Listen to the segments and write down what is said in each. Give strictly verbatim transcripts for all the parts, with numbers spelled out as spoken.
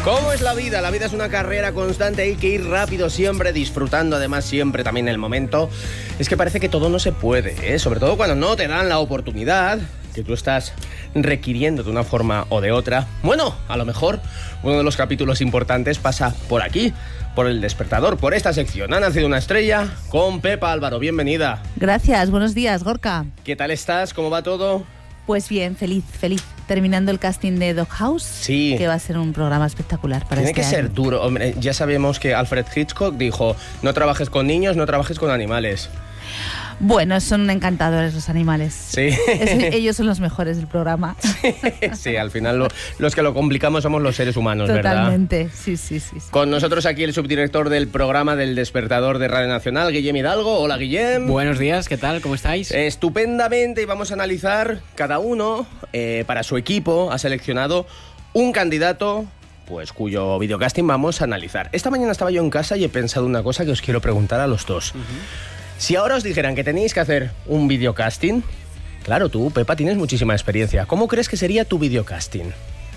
¿Cómo es la vida? La vida es una carrera constante, hay que ir rápido siempre, disfrutando además siempre también el momento. Es que parece que todo no se puede, ¿eh? Sobre todo cuando no te dan la oportunidad que tú estás requiriendo de una forma o de otra. Bueno, a lo mejor uno de los capítulos importantes pasa por aquí, por El Despertador, por esta sección. Ha nacido una estrella con Pepa Álvaro. Bienvenida. Gracias, buenos días, Gorka. ¿Qué tal estás? ¿Cómo va todo? Pues bien, feliz, feliz. Terminando el casting de Doghouse, sí, que va a ser un programa espectacular para Tiene este que ser año. duro. Hombre, ya sabemos que Alfred Hitchcock dijo, no trabajes con niños, no trabajes con animales. Bueno, son encantadores los animales. Sí. Es, ellos son los mejores del programa. Sí, al final lo, los que lo complicamos somos los seres humanos, Totalmente. ¿verdad? Totalmente, sí, sí, sí, sí. Con nosotros aquí el subdirector del programa del Despertador de Radio Nacional, Guillem Hidalgo. Hola, Guillem. Buenos días, ¿qué tal? ¿Cómo estáis? Estupendamente, y vamos a analizar cada uno, eh, para su equipo, ha seleccionado un candidato, pues cuyo videocasting vamos a analizar. Esta mañana estaba yo en casa y he pensado una cosa que os quiero preguntar a los dos. Uh-huh. Si ahora os dijeran que tenéis que hacer un videocasting, claro, tú, Pepa, tienes muchísima experiencia. ¿Cómo crees que sería tu videocasting?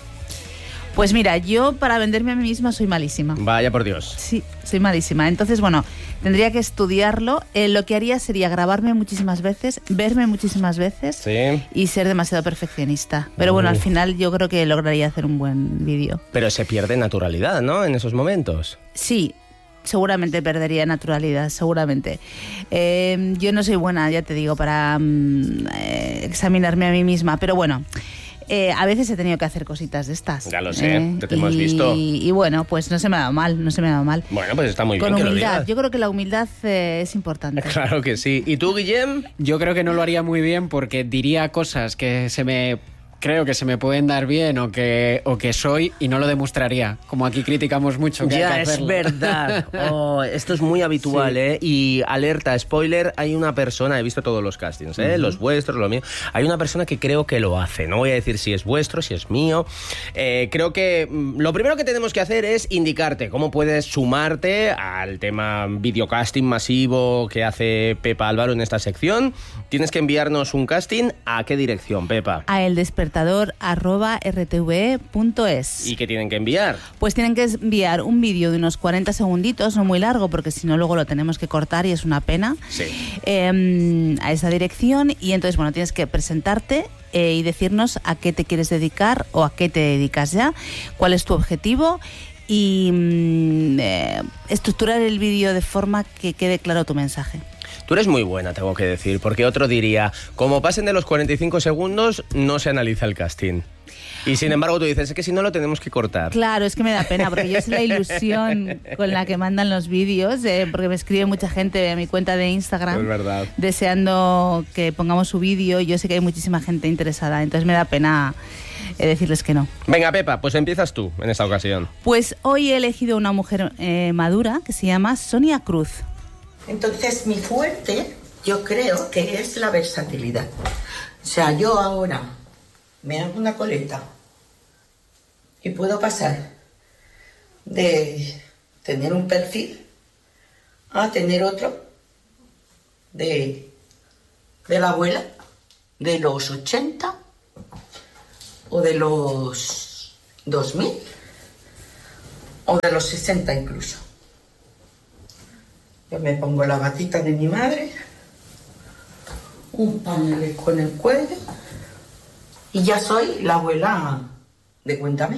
Pues mira, yo para venderme a mí misma soy malísima. Vaya por Dios. Sí, soy malísima. Entonces, bueno, tendría que estudiarlo. Eh, lo que haría sería grabarme muchísimas veces, verme muchísimas veces, sí, y ser demasiado perfeccionista. Pero bueno, uh. al final yo creo que lograría hacer un buen vídeo. Pero se pierde naturalidad, ¿no? En esos momentos. Sí. Seguramente perdería naturalidad, seguramente. Eh, yo no soy buena, ya te digo, para mm, eh, examinarme a mí misma, pero bueno, eh, a veces he tenido que hacer cositas de estas. Ya lo sé, eh, te, te hemos visto. Y, y bueno, pues no se me ha dado mal, no se me ha dado mal. Bueno, pues está muy Con bien que humildad, lo digas. yo creo que la humildad eh, es importante. Claro que sí. ¿Y tú, Guillem? Yo creo que no lo haría muy bien porque diría cosas que se me... creo que se me pueden dar bien o que, o que soy y no lo demostraría. Como aquí criticamos mucho que ya hay que es verdad. Oh, esto es muy habitual, sí. ¿eh? Y alerta, spoiler, hay una persona, he visto todos los castings, ¿eh? Uh-huh. Los vuestros, los míos. Hay una persona que creo que lo hace. No voy a decir si es vuestro, si es mío. Eh, creo que lo primero que tenemos que hacer es indicarte cómo puedes sumarte al tema videocasting masivo que hace Pepa Álvaro en esta sección. Tienes que enviarnos un casting. ¿A qué dirección, Pepa? A El Despertador arroba r t v punto es. ¿Y qué tienen que enviar? Pues tienen que enviar un vídeo de unos cuarenta segunditos, no muy largo, porque si no luego lo tenemos que cortar y es una pena, sí. eh, a esa dirección. Y entonces, bueno, tienes que presentarte eh, y decirnos a qué te quieres dedicar o a qué te dedicas ya, cuál es tu objetivo y eh, estructurar el vídeo de forma que quede claro tu mensaje. Tú eres muy buena, tengo que decir, porque otro diría, como pasen de los cuarenta y cinco segundos, no se analiza el casting. Y sin embargo tú dices, es que si no lo tenemos que cortar. Claro, es que me da pena, porque yo sé la ilusión con la que mandan los vídeos, eh, porque me escribe mucha gente a mi cuenta de Instagram, es verdad, deseando que pongamos su vídeo. Yo sé que hay muchísima gente interesada, entonces me da pena eh, decirles que no. Venga, Pepa, pues empiezas tú en esta ocasión. Pues hoy he elegido una mujer eh, madura que se llama Sonia Cruz. Entonces, mi fuerte, yo creo que es la versatilidad. O sea, yo ahora me hago una coleta y puedo pasar de tener un perfil a tener otro de, de la abuela de los ochenta o de los dos mil o de los sesenta incluso. Yo me pongo la batita de mi madre, un pañuelo con el cuello y ya soy la abuela de Cuéntame.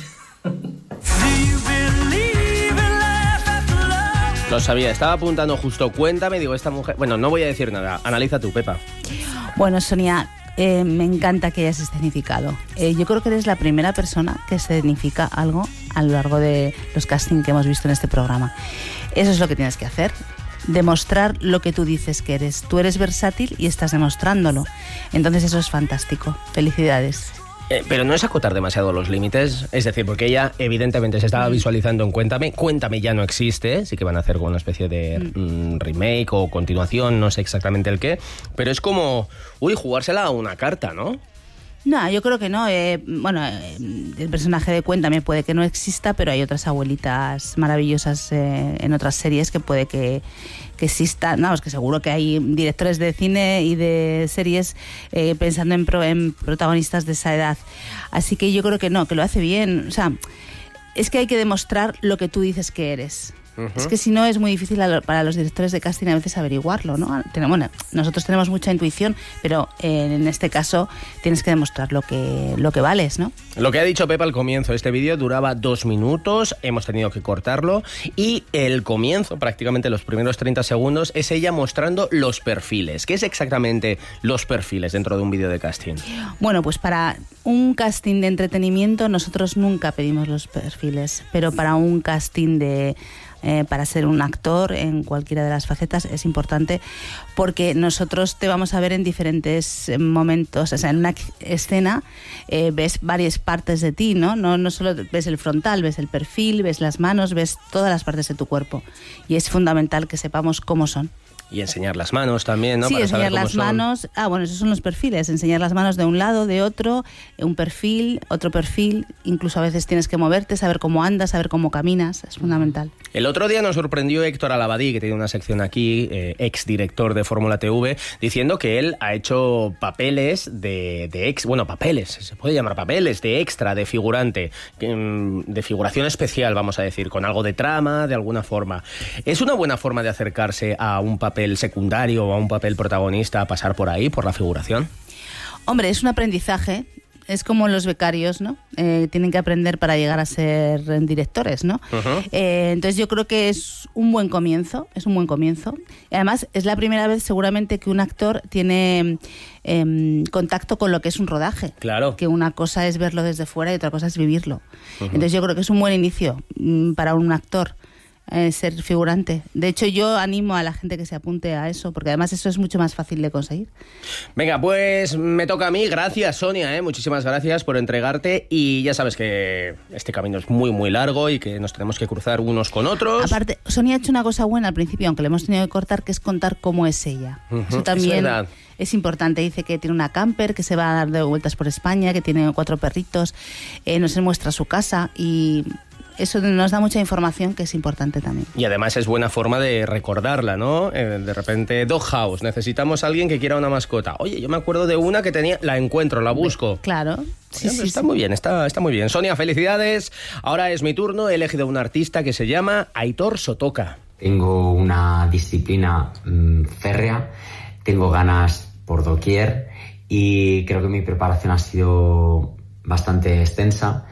Lo sabía, estaba apuntando justo Cuéntame, digo, esta mujer... Bueno, no voy a decir nada, analiza tú, Pepa. Bueno, Sonia, eh, me encanta que hayas escenificado. Eh, yo creo que eres la primera persona que escenifica algo a lo largo de los castings que hemos visto en este programa. Eso es lo que tienes que hacer, demostrar lo que tú dices que eres. Tú eres versátil y estás demostrándolo. Entonces eso es fantástico. Felicidades. Eh, pero no es acotar demasiado los límites, es decir, porque ella evidentemente se estaba visualizando en Cuéntame. Cuéntame ya no existe, sí que van a hacer una especie de mm, remake o continuación, no sé exactamente el qué, pero es como, uy, jugársela a una carta, ¿no? No, yo creo que no. Eh, bueno, eh, el personaje de Cuéntame puede que no exista, pero hay otras abuelitas maravillosas eh, en otras series que puede que, que existan. No, es que seguro que hay directores de cine y de series eh, pensando en, pro, en protagonistas de esa edad. Así que yo creo que no, que lo hace bien. O sea, es que hay que demostrar lo que tú dices que eres. Uh-huh. Es que si no es muy difícil para los directores de casting a veces averiguarlo, ¿no? Bueno, nosotros tenemos mucha intuición, pero en este caso tienes que demostrar lo que, lo que vales, ¿no? Lo que ha dicho Pepa al comienzo, este vídeo duraba dos minutos, hemos tenido que cortarlo, y el comienzo, prácticamente los primeros treinta segundos, es ella mostrando los perfiles. ¿Qué es exactamente los perfiles dentro de un vídeo de casting? Bueno, pues para un casting de entretenimiento nosotros nunca pedimos los perfiles, pero para un casting de... Eh, para ser un actor en cualquiera de las facetas es importante, porque nosotros te vamos a ver en diferentes momentos. O sea, en una escena eh, ves varias partes de ti, ¿no? ¿no? No solo ves el frontal, ves el perfil, ves las manos, ves todas las partes de tu cuerpo, y es fundamental que sepamos cómo son. Y enseñar las manos también, ¿no? Sí, Para enseñar saber cómo las son. manos. Ah, bueno, esos son los perfiles. Enseñar las manos de un lado, de otro, un perfil, otro perfil. Incluso a veces tienes que moverte, saber cómo andas, saber cómo caminas. Es fundamental. El otro día nos sorprendió Héctor Alabadí, que tiene una sección aquí, eh, ex director de Fórmula T V, diciendo que él ha hecho papeles de, de ex, bueno, papeles, se puede llamar papeles, de extra, de figurante, de figuración especial, vamos a decir, con algo de trama, de alguna forma. ¿Es una buena forma de acercarse a un papel secundario o a un papel protagonista, a pasar por ahí, por la figuración? Hombre, es un aprendizaje. Es como los becarios, ¿no? Eh, tienen que aprender para llegar a ser directores, ¿no? Uh-huh. Eh, entonces yo creo que es un buen comienzo, es un buen comienzo. Y además es la primera vez seguramente que un actor tiene eh, contacto con lo que es un rodaje. Claro. Que una cosa es verlo desde fuera y otra cosa es vivirlo. Uh-huh. Entonces yo creo que es un buen inicio mm, para un actor. Eh, ser figurante. De hecho, yo animo a la gente que se apunte a eso, porque además eso es mucho más fácil de conseguir. Venga, pues me toca a mí. Gracias, Sonia, ¿eh? Muchísimas gracias por entregarte, y ya sabes que este camino es muy, muy largo y que nos tenemos que cruzar unos con otros. Aparte, Sonia ha hecho una cosa buena al principio, aunque le hemos tenido que cortar, que es contar cómo es ella. Uh-huh. Eso también es, es importante. Dice que tiene una camper, que se va a dar de vueltas por España, que tiene cuatro perritos, eh, nos muestra su casa, y eso nos da mucha información que es importante también. Y además es buena forma de recordarla, ¿no? Eh, de repente, Doghouse, necesitamos a alguien que quiera una mascota. Oye, yo me acuerdo de una que tenía, la encuentro, la busco. Claro. Sí, Oye, sí, está sí. muy bien, está, está muy bien. Sonia, felicidades. Ahora es mi turno, he elegido un artista que se llama Aitor Sotoka. Tengo una disciplina mmm, férrea, tengo ganas por doquier, y creo que mi preparación ha sido bastante extensa.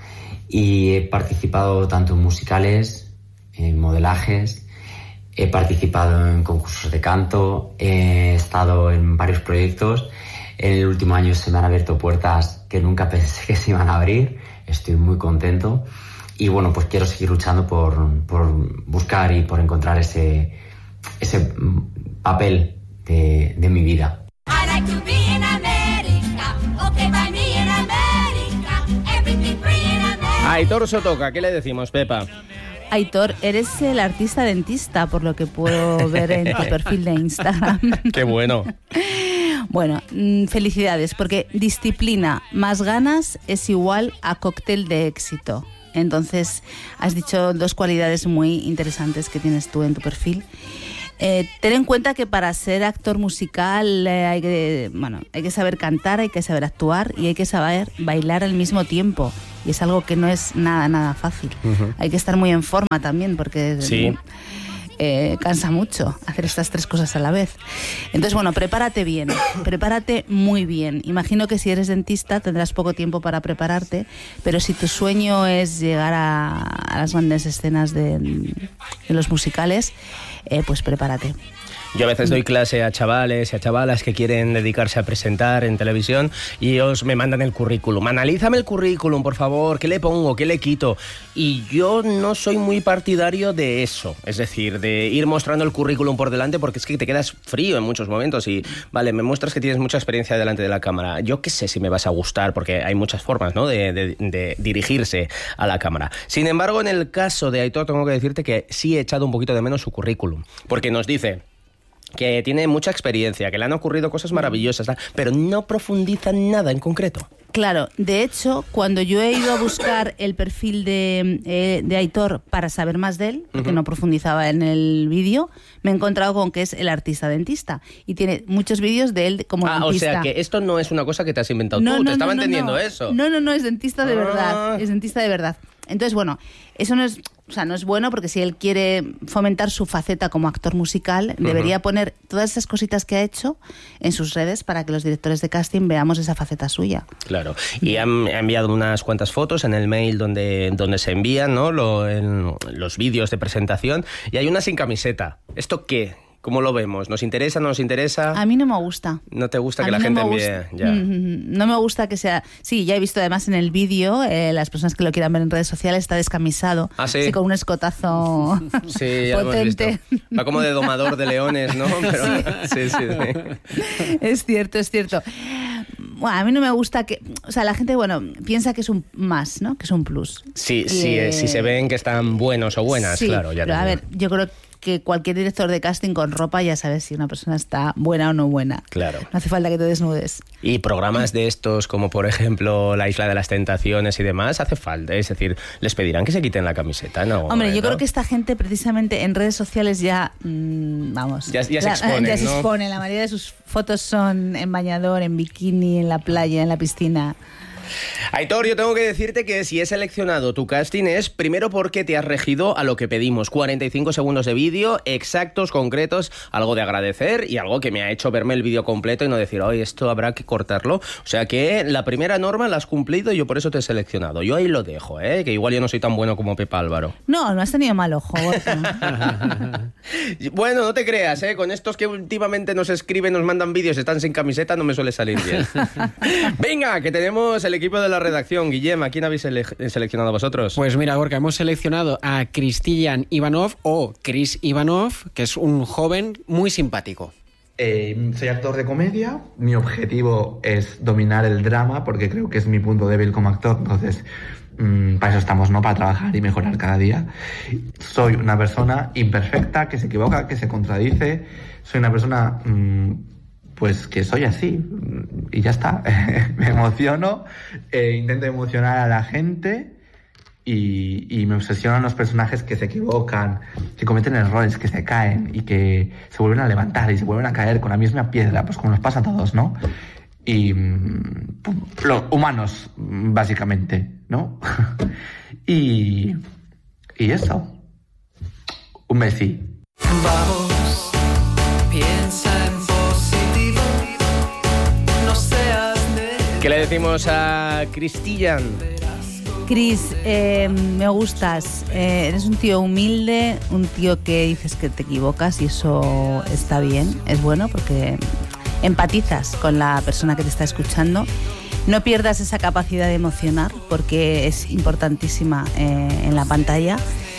Y he participado tanto en musicales, en modelajes, he participado en concursos de canto, he estado en varios proyectos. En el último año se me han abierto puertas que nunca pensé que se iban a abrir. Estoy muy contento. Y bueno, pues quiero seguir luchando por, por buscar y por encontrar ese, ese papel de, de mi vida. I like to be in America, okay by me in America, everything free in America. Aitor Sotoka, ¿qué le decimos, Pepa? Aitor, eres el artista dentista, por lo que puedo ver en tu perfil de Instagram. ¡Qué bueno! Bueno, felicidades, porque disciplina más ganas es igual a cóctel de éxito. Entonces, has dicho dos cualidades muy interesantes que tienes tú en tu perfil. Eh, ten en cuenta que para ser actor musical eh, hay que, bueno, hay que saber cantar, hay que saber actuar y hay que saber bailar al mismo tiempo. Y es algo que no es nada, nada fácil. Uh-huh. Hay que estar muy en forma también, porque sí. eh, cansa mucho hacer estas tres cosas a la vez. Entonces, bueno, prepárate bien, prepárate muy bien. Imagino que si eres dentista tendrás poco tiempo para prepararte, pero si tu sueño es llegar a, a las grandes escenas de, de los musicales, Eh, pues prepárate. Yo a veces doy clase a chavales y a chavalas que quieren dedicarse a presentar en televisión, y ellos me mandan el currículum. Analízame el currículum, por favor, ¿qué le pongo? ¿Qué le quito? Y yo no soy muy partidario de eso, es decir, de ir mostrando el currículum por delante, porque es que te quedas frío en muchos momentos y, vale, me muestras que tienes mucha experiencia delante de la cámara. Yo qué sé si me vas a gustar, porque hay muchas formas, ¿no?, de, de, de dirigirse a la cámara. Sin embargo, en el caso de Aitor, tengo que decirte que sí he echado un poquito de menos su currículum, porque nos dice que tiene mucha experiencia, que le han ocurrido cosas maravillosas, pero no profundiza en nada en concreto. Claro, de hecho, cuando yo he ido a buscar el perfil de, eh, de Aitor para saber más de él, porque uh-huh. no profundizaba en el vídeo, me he encontrado con que es el artista dentista y tiene muchos vídeos de él como ah, dentista. O sea, que esto no es una cosa que te has inventado no, tú, no, te estaba no, no, entendiendo no. eso. No, no, no, es dentista de ah. verdad, es dentista de verdad. Entonces, bueno, eso no es, o sea, no es bueno porque si él quiere fomentar su faceta como actor musical, uh-huh. debería poner todas esas cositas que ha hecho en sus redes para que los directores de casting veamos esa faceta suya. Claro, y ha enviado unas cuantas fotos en el mail donde, donde se envían, ¿no? Lo, en los vídeos de presentación, y hay una sin camiseta. ¿Esto qué? ¿Cómo lo vemos? ¿Nos interesa, no nos interesa? A mí no me gusta. ¿No te gusta a que la no gente envíe? Ya. No me gusta que sea... Sí, ya he visto además en el vídeo, eh, las personas que lo quieran ver en redes sociales, está descamisado. ¿Ah, sí? Sí, con un escotazo sí, ya potente. Lo hemos visto. Va como de domador de leones, ¿no? Pero, sí. Sí, sí. Es cierto, es cierto. Bueno, a mí no me gusta que... O sea, la gente, bueno, piensa que es un más, ¿no? Que es un plus. Sí, sí, eh... si se ven que están buenos o buenas, sí, claro. Ya pero a ver, yo creo que cualquier director de casting con ropa ya sabes si una persona está buena o no buena. Claro. No hace falta que te desnudes. Y programas de estos, como por ejemplo La Isla de las Tentaciones y demás, hace falta. Es decir, les pedirán que se quiten la camiseta, ¿no? Hombre, ¿no? yo creo que esta gente precisamente en redes sociales ya, mmm, vamos... Ya, ya la, se exponen, Ya ¿no? se exponen. La mayoría de sus fotos son en bañador, en bikini, en la playa, en la piscina. Aitor, yo tengo que decirte que si he seleccionado tu casting es primero porque te has regido a lo que pedimos, cuarenta y cinco segundos de vídeo, exactos, concretos, algo de agradecer y algo que me ha hecho verme el vídeo completo y no decir, oye, esto habrá que cortarlo. O sea que la primera norma la has cumplido y yo por eso te he seleccionado. Yo ahí lo dejo, ¿eh? Que igual yo no soy tan bueno como Pepa Álvaro. No, no has tenido mal ojo, Bueno, no te creas, ¿eh? Con estos que últimamente nos escriben, nos mandan vídeos, están sin camiseta, no me suele salir bien. Venga, que tenemos el equipo de la redacción. Guillem, ¿a quién habéis ele- seleccionado vosotros? Pues mira, Gorka, hemos seleccionado a Cristian Ivanov o Chris Ivanov, que es un joven muy simpático. Eh, soy actor de comedia. Mi objetivo es dominar el drama porque creo que es mi punto débil como actor. Entonces, mmm, para eso estamos, ¿no? Para trabajar y mejorar cada día. Soy una persona imperfecta, que se equivoca, que se contradice. Soy una persona... Mmm, Pues que soy así y ya está. Me emociono, eh, intento emocionar a la gente y, y me obsesionan los personajes que se equivocan, que cometen errores, que se caen y que se vuelven a levantar y se vuelven a caer con la misma piedra, pues como nos pasa a todos, ¿no? Y los humanos, básicamente, ¿no? y, y eso. Un besí. Vamos, piensa en positivo, no seas negativo. ¿Qué le decimos a Cristian? Chris, eh, me gustas. Eh, eres un tío humilde, un tío que dices que te equivocas y eso está bien, es bueno porque empatizas con la persona que te está escuchando. No pierdas esa capacidad de emocionar porque es importantísima eh, en la pantalla.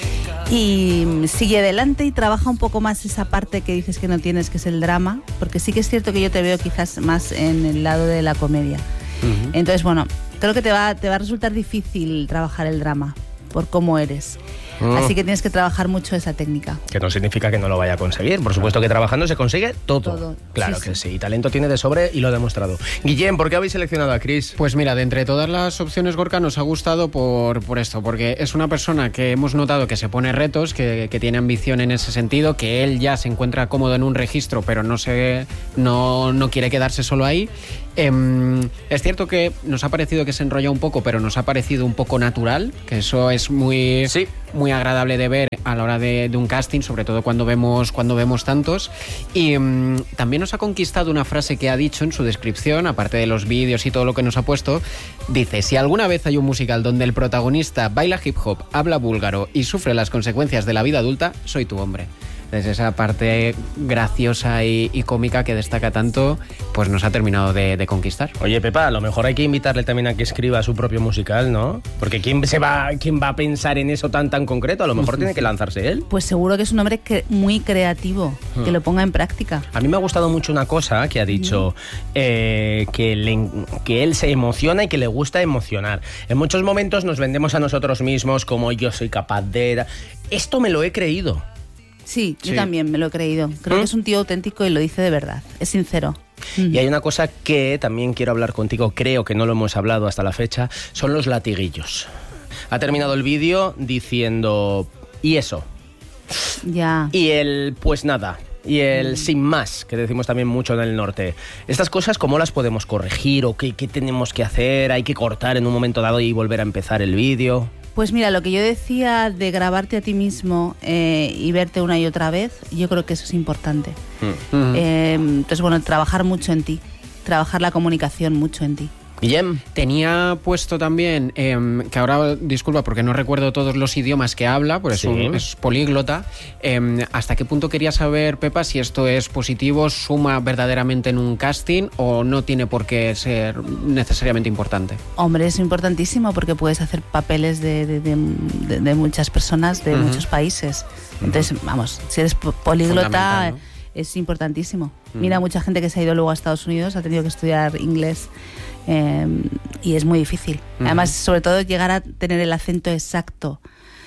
Y sigue adelante y trabaja un poco más esa parte que dices que no tienes, que es el drama, porque sí que es cierto que yo te veo quizás más en el lado de la comedia. Uh-huh. Entonces, bueno, creo que te va, te va a resultar difícil trabajar el drama por cómo eres. Mm. Así que tienes que trabajar mucho esa técnica. Que no significa que no lo vaya a conseguir. Por supuesto que trabajando se consigue todo. todo. Claro sí, que sí. sí. Talento tiene de sobre y lo ha demostrado. Guillem, ¿por qué habéis seleccionado a Chris? Pues mira, de entre todas las opciones, Gorka, nos ha gustado por, por esto, porque es una persona que hemos notado que se pone retos, que, que tiene ambición en ese sentido, que él ya se encuentra cómodo en un registro, pero no, se, no, no quiere quedarse solo ahí. Eh, es cierto que nos ha parecido que se enrolla un poco, pero nos ha parecido un poco natural, que eso es muy, sí. muy agradable de ver a la hora de, de un casting, sobre todo cuando vemos, cuando vemos tantos. Y um, también nos ha conquistado una frase que ha dicho en su descripción, aparte de los vídeos y todo lo que nos ha puesto. Dice: si alguna vez hay un musical donde el protagonista baila hip hop, habla búlgaro y sufre las consecuencias de la vida adulta, soy tu hombre. Desde esa parte graciosa y, y cómica que destaca tanto, pues nos ha terminado de, de conquistar. Oye, Pepa, a lo mejor hay que invitarle también a que escriba su propio musical, ¿no? Porque ¿quién, se va, quién va a pensar en eso tan tan concreto? A lo mejor tiene que lanzarse él. Pues seguro que es un hombre cre- muy creativo, hmm. que lo ponga en práctica. A mí me ha gustado mucho una cosa que ha dicho, eh, que, le, que él se emociona y que le gusta emocionar. En muchos momentos nos vendemos a nosotros mismos como yo soy capaz de... Esto me lo he creído. Sí, yo sí. también me lo he creído. Creo ¿Mm? que es un tío auténtico y lo dice de verdad. Es sincero. Y hay una cosa que también quiero hablar contigo, creo que no lo hemos hablado hasta la fecha, son los latiguillos. Ha terminado el vídeo diciendo, ¿y eso? Ya. Y el, pues nada. Y el sin más, que decimos también mucho en el norte. Estas cosas, ¿cómo las podemos corregir? ¿O qué, qué tenemos que hacer? ¿Hay que cortar en un momento dado y volver a empezar el vídeo? Pues mira, lo que yo decía de grabarte a ti mismo eh, y verte una y otra vez, yo creo que eso es importante. Mm. Eh, entonces, bueno, trabajar mucho en ti, trabajar la comunicación mucho en ti. Guillem. Tenía puesto también, eh, que ahora, disculpa, porque no recuerdo todos los idiomas que habla, pues Sí. es, un, es políglota. Eh, ¿Hasta qué punto quería saber, Pepa, si esto es positivo, suma verdaderamente en un casting o no tiene por qué ser necesariamente importante? Hombre, es importantísimo porque puedes hacer papeles de, de, de, de, de muchas personas, de Uh-huh. muchos países. Entonces, vamos, si eres po- políglota... Fundamental, ¿no? Es importantísimo. Mira, mucha gente que se ha ido luego a Estados Unidos ha tenido que estudiar inglés eh, y es muy difícil. Ujú. Además, sobre todo, llegar a tener el acento exacto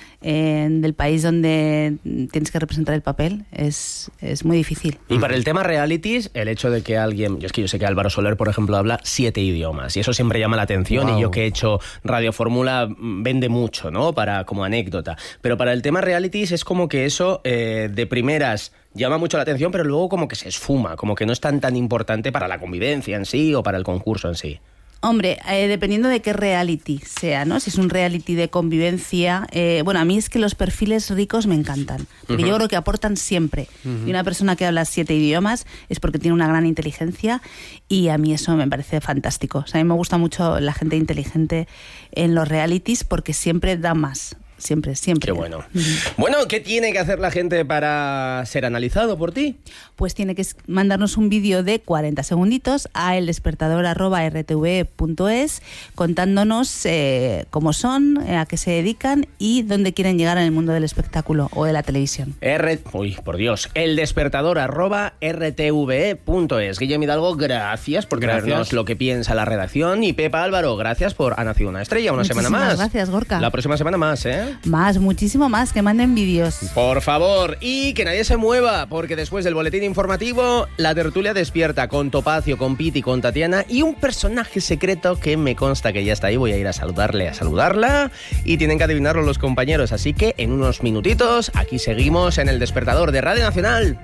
eh, del país donde tienes que representar el papel es, es muy difícil. Y para el tema realities, el hecho de que alguien... Yo es que yo sé que Álvaro Soler, por ejemplo, habla siete idiomas y eso siempre llama la atención. Wow. Y yo que he hecho Radio Fórmula mm, vende mucho, ¿no? Para, como anécdota. Pero para el tema realities es como que eso eh, de primeras llama mucho la atención, pero luego como que se esfuma, como que no es tan tan importante para la convivencia en sí o para el concurso en sí. Hombre, eh, dependiendo de qué reality sea, ¿no? Si es un reality de convivencia... Eh, bueno, a mí es que los perfiles ricos me encantan, porque Ujú. yo creo que aportan siempre. Y una persona que habla siete idiomas es porque tiene una gran inteligencia y a mí eso me parece fantástico. O sea, a mí me gusta mucho la gente inteligente en los realities porque siempre da más. Siempre, siempre. Qué bueno. Bueno, ¿qué tiene que hacer la gente para ser analizado por ti? Pues tiene que mandarnos un vídeo de cuarenta segunditos a eldespertador arroba r t v punto es contándonos eh, cómo son, eh, a qué se dedican y dónde quieren llegar en el mundo del espectáculo o de la televisión. R... Uy, por Dios. Eldespertador arroba r t v punto es. Guillermo Hidalgo, gracias por Gracias. traernos lo que piensa la redacción. Y Pepa Álvaro, gracias por Ha nacido una estrella, una Muchísimas semana más. gracias, Gorka. La próxima semana más, ¿eh? Más, muchísimo más, que manden vídeos. Por favor, y que nadie se mueva, porque después del boletín informativo, la tertulia despierta con Topacio, con Piti, con Tatiana y un personaje secreto que me consta que ya está ahí. Voy a ir a saludarle, a saludarla, y tienen que adivinarlo los compañeros. Así que en unos minutitos, aquí seguimos en El Despertador de Radio Nacional.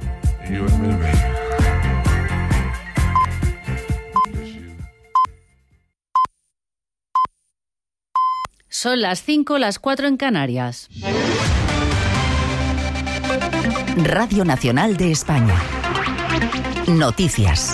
Son las cinco, las cuatro en Canarias. Radio Nacional de España. Noticias.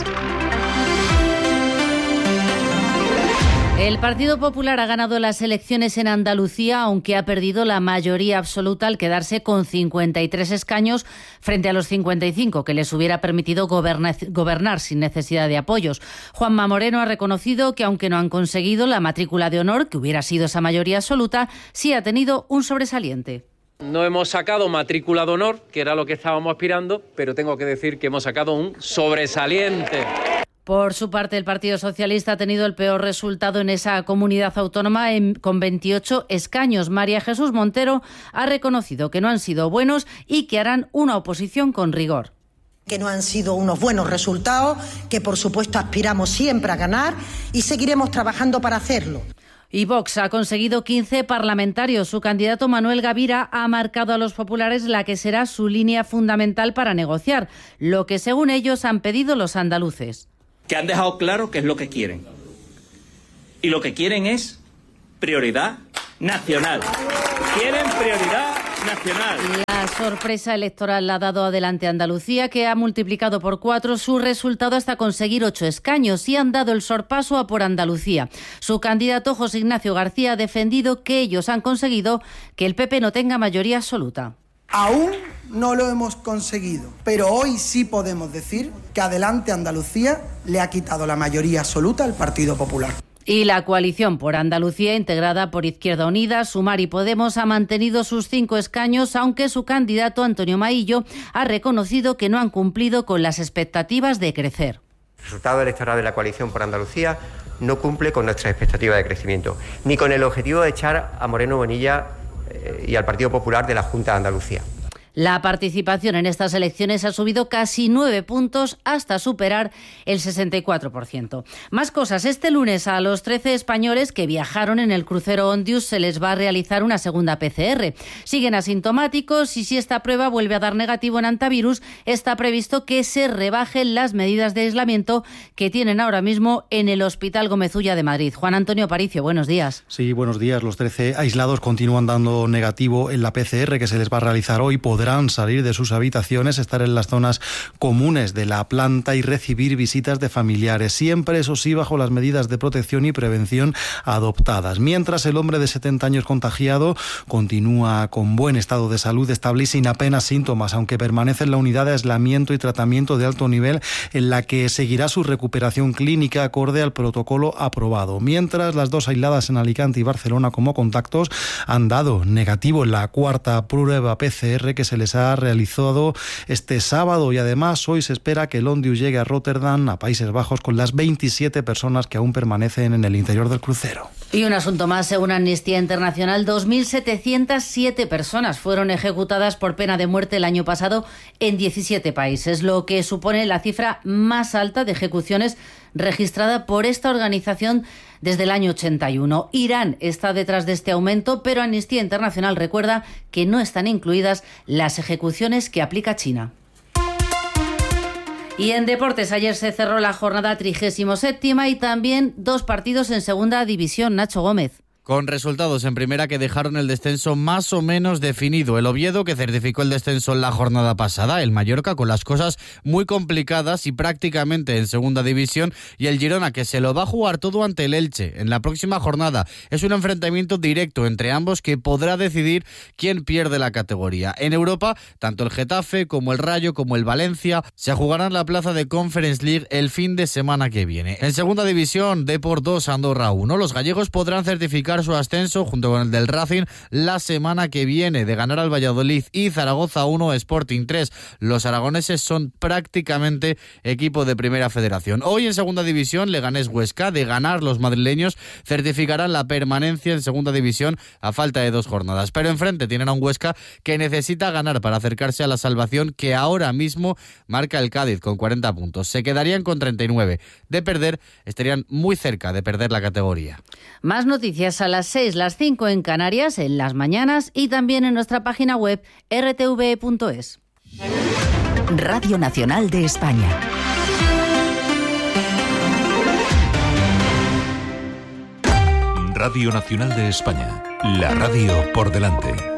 El Partido Popular ha ganado las elecciones en Andalucía, aunque ha perdido la mayoría absoluta al quedarse con cincuenta y tres escaños frente a los cincuenta y cinco que les hubiera permitido gobernar, gobernar sin necesidad de apoyos. Juanma Moreno ha reconocido que, aunque no han conseguido la matrícula de honor, que hubiera sido esa mayoría absoluta, sí ha tenido un sobresaliente. No hemos sacado matrícula de honor, que era lo que estábamos aspirando, pero tengo que decir que hemos sacado un sobresaliente. Por su parte, el Partido Socialista ha tenido el peor resultado en esa comunidad autónoma en, con veintiocho escaños. María Jesús Montero ha reconocido que no han sido buenos y que harán una oposición con rigor. Que no han sido unos buenos resultados, que por supuesto aspiramos siempre a ganar y seguiremos trabajando para hacerlo. Y Vox ha conseguido quince parlamentarios. Su candidato Manuel Gavira ha marcado a los populares la que será su línea fundamental para negociar, lo que según ellos han pedido los andaluces. Que han dejado claro qué es lo que quieren. Y lo que quieren es prioridad nacional. Quieren prioridad nacional. La sorpresa electoral la ha dado adelante Andalucía, que ha multiplicado por cuatro su resultado hasta conseguir ocho escaños y han dado el sorpaso a Por Andalucía. Su candidato José Ignacio García ha defendido que ellos han conseguido que el P P no tenga mayoría absoluta. Aún no lo hemos conseguido, pero hoy sí podemos decir que Adelante Andalucía le ha quitado la mayoría absoluta al Partido Popular. Y la coalición Por Andalucía, integrada por Izquierda Unida, Sumar y Podemos, ha mantenido sus cinco escaños, aunque su candidato Antonio Maillo ha reconocido que no han cumplido con las expectativas de crecer. El resultado electoral de la coalición Por Andalucía no cumple con nuestra expectativa de crecimiento, ni con el objetivo de echar a Moreno Bonilla y al Partido Popular de la Junta de Andalucía. La participación en estas elecciones ha subido casi nueve puntos hasta superar el sesenta y cuatro por ciento. Más cosas. Este lunes a los trece españoles que viajaron en el crucero Ondius se les va a realizar una segunda P C R. Siguen asintomáticos y si esta prueba vuelve a dar negativo en antivirus, está previsto que se rebajen las medidas de aislamiento que tienen ahora mismo en el Hospital Gómez Ulla de Madrid. Juan Antonio Aparicio, buenos días. Sí, buenos días. Los trece aislados continúan dando negativo en la P C R que se les va a realizar hoy. Podrán salir de sus habitaciones, estar en las zonas comunes de la planta y recibir visitas de familiares. Siempre, eso sí, bajo las medidas de protección y prevención adoptadas. Mientras, el hombre de setenta años contagiado continúa con buen estado de salud, estable y sin apenas síntomas, aunque permanece en la unidad de aislamiento y tratamiento de alto nivel en la que seguirá su recuperación clínica acorde al protocolo aprobado. Mientras, las dos aisladas en Alicante y Barcelona como contactos han dado negativo en la cuarta prueba P C R que se les ha realizado este sábado, y además hoy se espera que el Ondius llegue a Rotterdam, a Países Bajos, con las veintisiete personas que aún permanecen en el interior del crucero. Y un asunto más, según Amnistía Internacional, dos mil setecientas siete personas fueron ejecutadas por pena de muerte el año pasado en diecisiete países, lo que supone la cifra más alta de ejecuciones registrada por esta organización desde el año ochenta y uno. Irán está detrás de este aumento, pero Amnistía Internacional recuerda que no están incluidas las ejecuciones que aplica China. Y en deportes, ayer se cerró la jornada trigésimo séptima y también dos partidos en segunda división. Nacho Gómez. Con resultados en primera que dejaron el descenso más o menos definido. El Oviedo, que certificó el descenso en la jornada pasada, el Mallorca con las cosas muy complicadas y prácticamente en segunda división, y el Girona, que se lo va a jugar todo ante el Elche en la próxima jornada. Es un enfrentamiento directo entre ambos que podrá decidir quién pierde la categoría. En Europa, tanto el Getafe como el Rayo como el Valencia se jugarán la plaza de Conference League el fin de semana que viene. En segunda división, Depor dos, Andorra uno. Los gallegos podrán certificar su ascenso junto con el del Racing la semana que viene. De ganar al Valladolid y Zaragoza uno, Sporting tres. Los aragoneses son prácticamente equipo de primera federación. Hoy en segunda división, Leganés Huesca. De ganar, los madrileños certificarán la permanencia en segunda división a falta de dos jornadas. Pero enfrente tienen a un Huesca que necesita ganar para acercarse a la salvación, que ahora mismo marca el Cádiz con cuarenta puntos. Se quedarían con treinta y nueve. De perder, estarían muy cerca de perder la categoría. Más noticias a las seis, las cinco en Canarias, en las mañanas, y también en nuestra página web r t v punto es. Radio Nacional de España. Radio Nacional de España. La radio por delante.